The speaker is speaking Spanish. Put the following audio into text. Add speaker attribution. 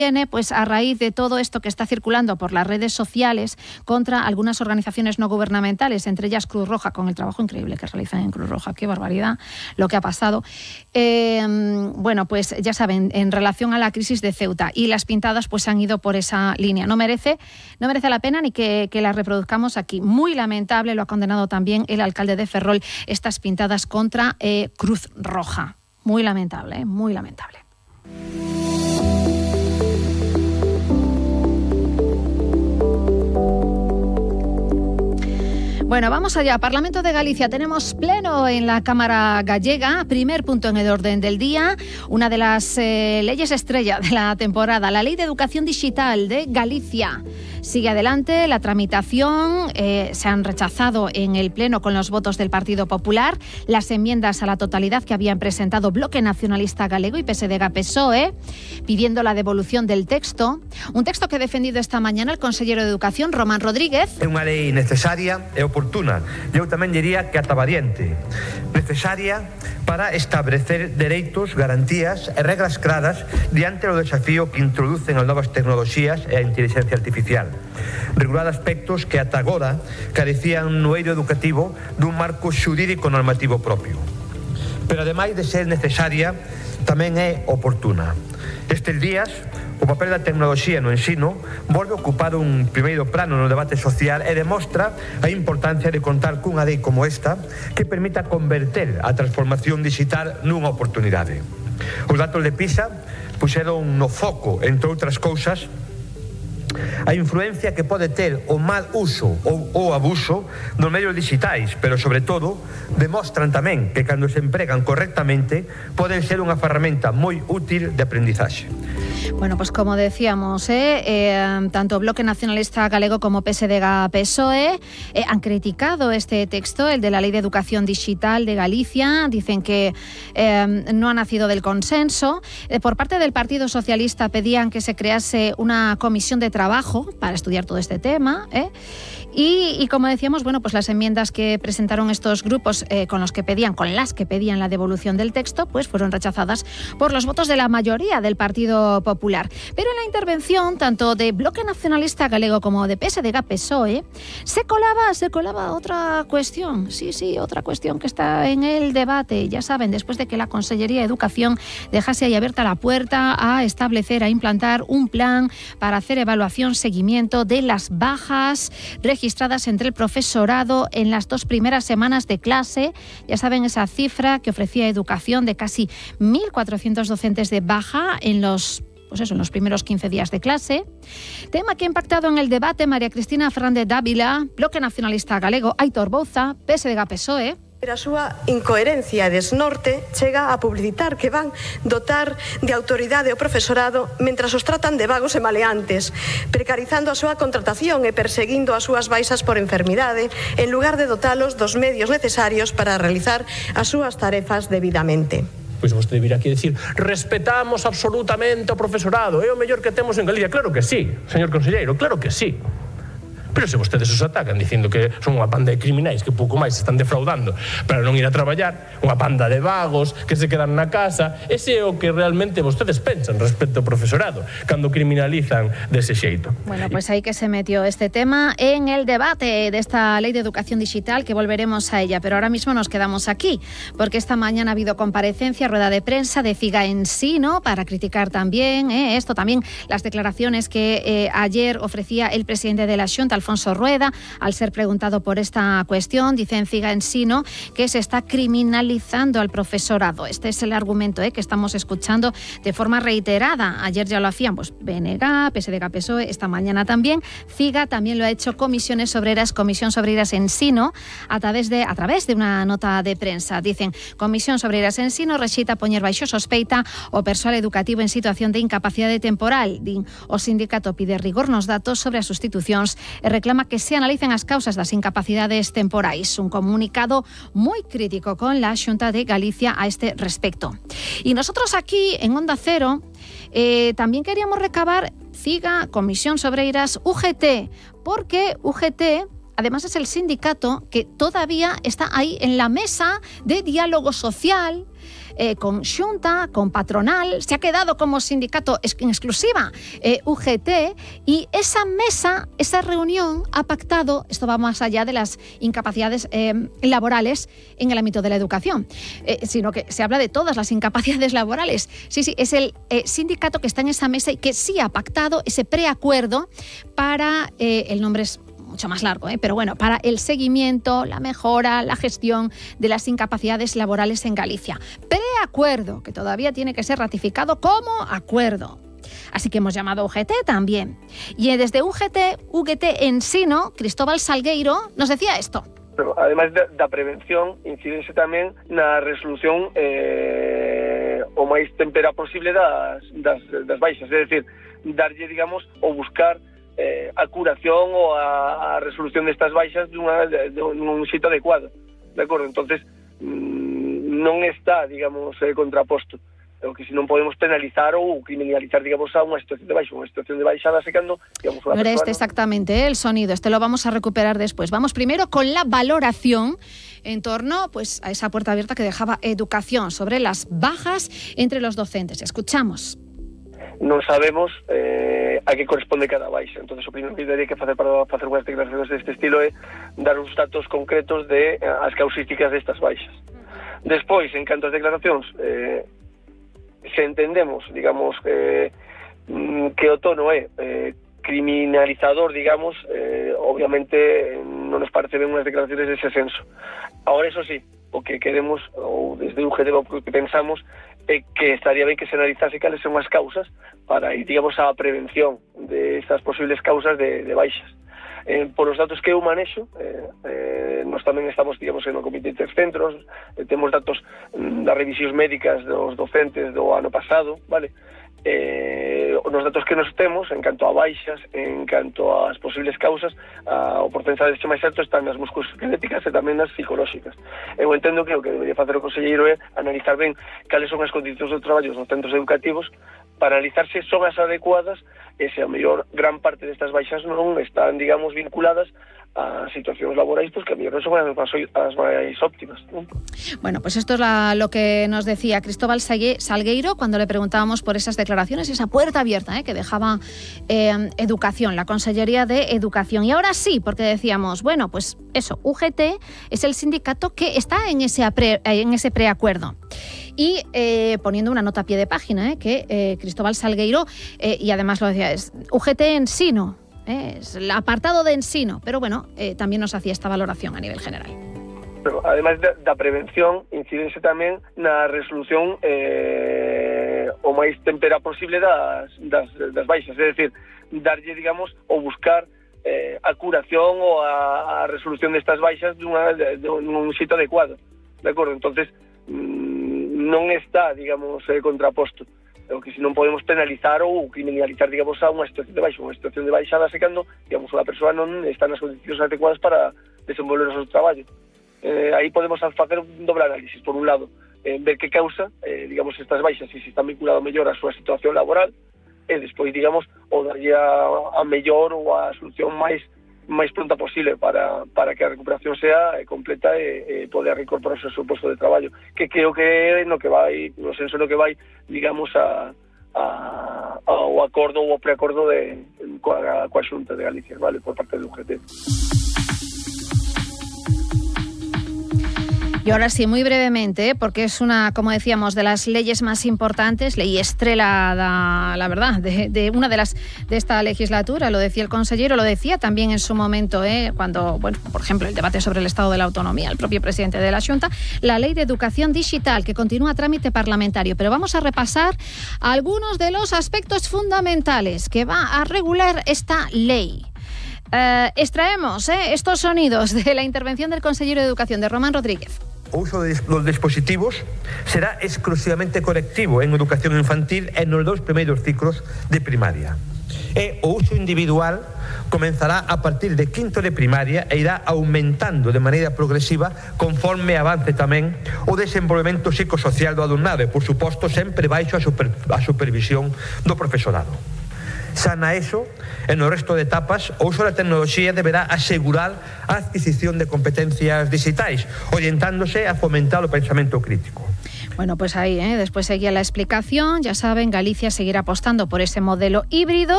Speaker 1: Viene pues a raíz de todo esto que está circulando por las redes sociales contra algunas organizaciones no gubernamentales, entre ellas Cruz Roja, con el trabajo increíble que realizan en Cruz Roja. Qué barbaridad lo que ha pasado. Bueno, pues ya saben, en relación a la crisis de Ceuta, y las pintadas pues han ido por esa línea. No merece la pena ni que las reproduzcamos aquí. Muy lamentable, lo ha condenado también el alcalde de Ferrol, estas pintadas contra Cruz Roja. Muy lamentable, muy lamentable. Bueno, vamos allá. Parlamento de Galicia. Tenemos pleno en la Cámara gallega. Primer punto en el orden del día. Una de las leyes estrella de la temporada. La Ley de Educación Digital de Galicia. Sigue adelante la tramitación. Se han rechazado en el pleno con los votos del Partido Popular las enmiendas a la totalidad que habían presentado Bloque Nacionalista Galego y PSDG-PSOE, pidiendo la devolución del texto. Un texto que ha defendido esta mañana el consellero de Educación, Román Rodríguez.
Speaker 2: É unha lei necesaria e oportuna. Eu tamén diría que ata valiente. Necesaria para establecer dereitos, garantías e regras claras diante do desafío que introducen as novas tecnoloxías e a inteligencia artificial. Regular aspectos que ata agora carecían no eido educativo dun marco xurídico normativo propio. Pero ademais de ser necesaria, tamén é oportuna. Estes días, o papel da tecnoloxía no ensino volve a ocupar un primeiro plano no debate social e demostra a importancia de contar cunha lei como esta que permita converter a transformación digital nunha oportunidade. Os datos de PISA puxeron no foco, entre outras cousas, a influencia que pode ter o mal uso ou abuso dos medios digitais, pero sobre todo demostran tamén que cando se empregan correctamente poden ser unha ferramenta moi útil de aprendizaxe.
Speaker 1: Bueno, pues como decíamos, tanto Bloque Nacionalista Galego como PSDG-PSOE han criticado este texto, el de la Ley de Educación Digital de Galicia. Dicen que no ha nacido del consenso. Por parte del Partido Socialista pedían que se crease una comisión de trabajo para estudiar todo este tema, Y como decíamos, bueno, pues las enmiendas que presentaron estos grupos con las que pedían la devolución del texto, pues fueron rechazadas por los votos de la mayoría del Partido Popular. Pero en la intervención, tanto de Bloque Nacionalista Galego como de PSDG-PSOE, se colaba otra cuestión. Sí, otra cuestión que está en el debate. Ya saben, después de que la Consellería de Educación dejase ahí abierta la puerta a establecer, a implantar un plan para hacer evaluación, seguimiento de las bajas registradas entre el profesorado en las 2 primeras semanas de clase. Ya saben, esa cifra que ofrecía Educación de casi 1.400 docentes de baja en los primeros 15 días de clase. Tema que ha impactado en el debate María Cristina Fernández Dávila, Bloque Nacionalista Galego, Aitor Bouza, PSDG-PSOE.
Speaker 3: Pero a súa incoherencia e desnorte chega a publicitar que van dotar de autoridade o profesorado mentras os tratan de vagos e maleantes, precarizando a súa contratación e perseguindo as súas baixas por enfermidade, en lugar de dotalos dos medios necesarios para realizar as súas tarefas debidamente.
Speaker 4: Pois vostede virá aquí a decir: respetamos absolutamente o profesorado, é o mellor que temos en Galicia. Claro que sí, señor conselleiro, claro que sí. Pero se vostedes os atacan dicindo que son unha banda de criminais que pouco máis se están defraudando para non ir a traballar, unha banda de vagos que se quedan na casa, ese é o que realmente vostedes pensan respecto ao profesorado cando criminalizan dese xeito.
Speaker 1: Bueno, pues aí que se metió este tema en el debate de esta Ley de Educación Digital, que volveremos a ella, pero ahora mismo nos quedamos aquí, porque esta mañana ha habido comparecencia, rueda de prensa de Figa Ensino para criticar también esto, también las declaraciones que ayer ofrecía el presidente de la Xunta, Alfonso Rueda, al ser preguntado por esta cuestión. Dice en Figa Ensino que se está criminalizando al profesorado. Este es el argumento que estamos escuchando de forma reiterada. Ayer ya lo hacían BNG, PSDG-PSOE, esta mañana también. Figa también lo ha hecho Comisión sobre Iras Ensino a través de una nota de prensa. Dicen: Comisión sobre Iras Ensino rexeita poñer baixo sospeita o persoal educativo en situación de incapacidade temporal. Din, o sindicato pide rigor nos datos sobre as sustitucións e reclama que se analicen as causas das incapacidades temporais. Un comunicado moi crítico con la Xunta de Galicia a este respecto. Y nosotros aquí, en Onda Cero, también queríamos recabar Figa, Comisión sobre Iras, UGT, porque UGT además es el sindicato que todavía está ahí en la mesa de diálogo social con Xunta, con patronal, se ha quedado como sindicato en exclusiva UGT, y esa mesa, esa reunión ha pactado, esto va más allá de las incapacidades laborales en el ámbito de la educación, sino que se habla de todas las incapacidades laborales. Sí, es el sindicato que está en esa mesa y que sí ha pactado ese preacuerdo para, el nombre es mucho más largo, pero bueno, para el seguimiento, la mejora, la gestión de las incapacidades laborales en Galicia. Preacuerdo que todavía tiene que ser ratificado como acuerdo. Así que hemos llamado a UGT también. Y desde UGT Ensino, Cristóbal Salgueiro nos decía esto.
Speaker 5: Pero, ademais da prevención, incídense tamén na resolución o máis tempera posible das baixas, é dicir, darlle, digamos, ou buscar a curación ou a resolución destas baixas nun xeito adecuado, de acordo? Entonces non está, digamos, contraposto. O que si non podemos penalizar ou criminalizar, digamos, a unha situación de baixa. Unha situación de baixa dase cando, digamos, unha persona...
Speaker 1: exactamente el sonido, lo vamos a recuperar después. Vamos primero con la valoración en torno, pues, a esa puerta abierta que dejaba Educación sobre las bajas entre los docentes. Escuchamos.
Speaker 5: Non sabemos a que corresponde cada baixa. Entonces, o primeiro que teria que facer para facer unhas declaracións deste estilo é dar uns datos concretos de as causísticas destas baixas. Despois, en canto ás declaracións, se entendemos, digamos, que o tono é criminalizador, digamos, obviamente non nos parece ben unhas declaraciones dese senso. Ahora, eso sí, o que queremos, ou desde UGT o que pensamos, é que estaría ben que se analizase cales son as causas para ir, digamos, á prevención de estas posibles causas de baixas. Por os datos que eu manexo, nós tamén estamos, digamos, en o Comité Intercentros, temos datos das revisións médicas dos docentes do ano pasado, vale? Nos datos que nos temos, en canto a baixas, en canto ás posibles causas, o porcentaxe máis alto están nas musculoesqueléticas e tamén nas psicolóxicas. Eu entendo que o que debería facer o conselleiro é analizar ben cales son as condicións do traballo nos centros educativos para analizar se son as adecuadas e se a mellor gran parte destas baixas non están, digamos, vinculadas a situacións laborais, pues que a mellor non son as máis óptimas, ¿no?
Speaker 1: Bueno, pues esto es lo que nos decía Cristóbal Salgueiro cuando le preguntábamos por esas declaraciones, esa puerta abierta que dejaba Educación, la Consellería de Educación. Y ahora sí, porque decíamos, bueno, pues eso, UGT es el sindicato que está en ese preacuerdo. Y poniendo una nota a pie de página, que Cristóbal Salgueiro, y además lo decía, es UGT Ensino, es el apartado de Ensino, pero bueno, también nos hacía esta valoración a nivel general.
Speaker 5: Pero, ademais da prevención, incídense tamén na resolución o máis tempera posible das baixas, é dicir, darlle, digamos, ou buscar a curación ou a resolución destas baixas nun xeito adecuado, de acordo? Entonces, non está, digamos, contraposto. O que si non podemos penalizar ou criminalizar, digamos, a unha situación de baixa. Unha situación de baixa dase cando, digamos, unha persoa non está nas condicións adecuadas para desenvolver o seu traballo. Aí podemos facer un doble análisis. Por un lado, ver que causa, digamos, estas baixas, e se están vinculadas mellor á súa situación laboral, e despois, digamos, ou darlle a mellor ou a solución máis pronta posible para que a recuperación sea completa e poder reincorporarse ao seu posto de traballo, que creo que no que vai, no senso no que vai, digamos, ao acordo ou ao preacordo coa Xunta de Galicia, vale, por parte do UGT.
Speaker 1: Y ahora sí, muy brevemente, porque es una, como decíamos, de las leyes más importantes, ley estrella, la verdad, de una de esta legislatura, lo decía el consellero, lo decía también en su momento, cuando, bueno, por ejemplo, el debate sobre el Estado de la Autonomía, el propio presidente de la Xunta, la ley de educación digital, que continúa trámite parlamentario. Pero vamos a repasar algunos de los aspectos fundamentales que va a regular esta ley. Extraemos estos sonidos de la intervención del consejero de Educación, de Román Rodríguez.
Speaker 2: O uso de los dispositivos será exclusivamente colectivo en educación infantil en los 2 primeiros ciclos de primaria. O uso individual comenzará a partir de quinto de primaria e irá aumentando de maneira progresiva conforme avance tamén o desenvolvemento psicosocial do alumnado e, por suposto, sempre baixo a supervisión do profesorado. Xa na ESO e no resto de etapas, o uso da tecnoloxía deberá asegurar a adquisición de competencias digitais, orientándose a fomentar o pensamento crítico.
Speaker 1: Bueno, pues ahí, después seguía la explicación. Ya saben, Galicia seguirá apostando por ese modelo híbrido.